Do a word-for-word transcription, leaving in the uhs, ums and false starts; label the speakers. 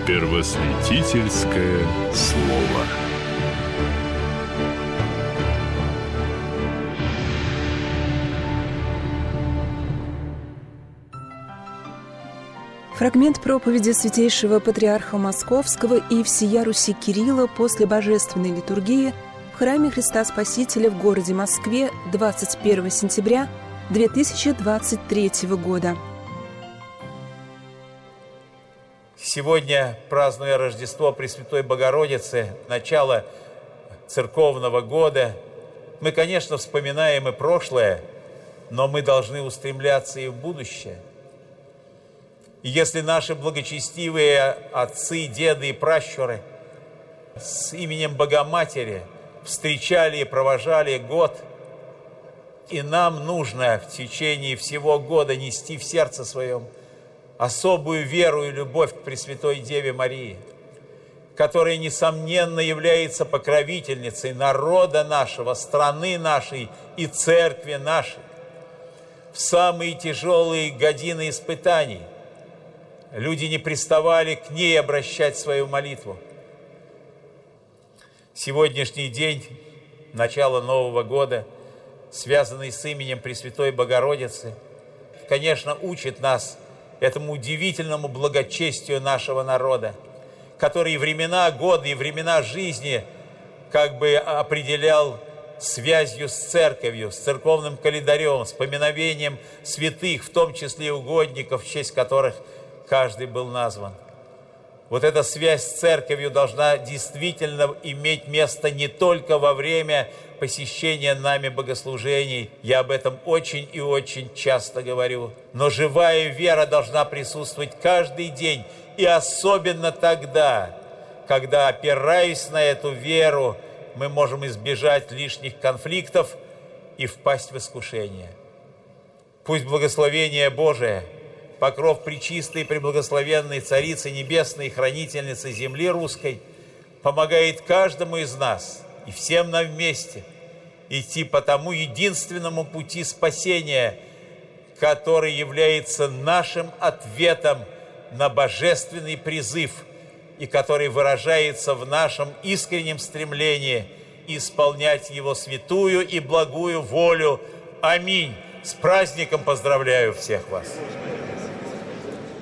Speaker 1: Первосвятительское слово.
Speaker 2: Фрагмент проповеди святейшего патриарха Московского и всея Руси Кирилла после божественной литургии в храме Христа Спасителя в городе Москве двадцать первого сентября две тысячи двадцать третьего года.
Speaker 3: Сегодня, празднуя Рождество Пресвятой Богородицы, начало церковного года, мы, конечно, вспоминаем и прошлое, но мы должны устремляться и в будущее. И если наши благочестивые отцы, деды и пращуры с именем Богоматери встречали и провожали год, и нам нужно в течение всего года нести в сердце своем особую веру и любовь к Пресвятой Деве Марии, которая, несомненно, является покровительницей народа нашего, страны нашей и церкви нашей. В самые тяжелые годины испытаний люди не приставали к ней обращать свою молитву. Сегодняшний день, начало Нового года, связанный с именем Пресвятой Богородицы, конечно, учит нас этому удивительному благочестию нашего народа, который и времена года, и времена жизни как бы определял связью с церковью, с церковным календарем, с поминовением святых, в том числе и угодников, в честь которых каждый был назван. Вот эта связь с церковью должна действительно иметь место не только во время посещения нами богослужений. Я об этом очень и очень часто говорю. Но живая вера должна присутствовать каждый день. И особенно тогда, когда, опираясь на эту веру, мы можем избежать лишних конфликтов и впасть в искушение. Пусть благословение Божие, покров пречистой и преблагословенной Царицы Небесной и Хранительницы земли русской, помогает каждому из нас и всем нам вместе идти по тому единственному пути спасения, который является нашим ответом на божественный призыв и который выражается в нашем искреннем стремлении исполнять Его святую и благую волю. Аминь. С праздником поздравляю всех вас!